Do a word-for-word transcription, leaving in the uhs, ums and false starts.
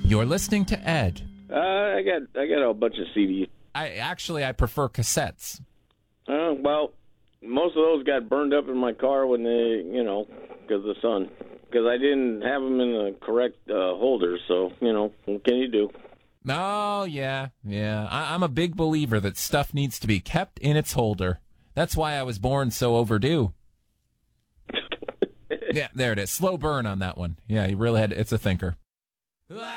You're listening to Ed. Uh, I got I got a bunch of C Ds. I actually I prefer cassettes. Uh, well, most of those got burned up in my car when they, you know, because of the sun. Because I didn't have them in the correct uh, holders. So, you know, what can you do? Oh, yeah, yeah. I, I'm a big believer that stuff needs to be kept in its holder. That's why I was born so overdue. Yeah, there it is. Slow burn on that one. Yeah, you really had. It's a thinker.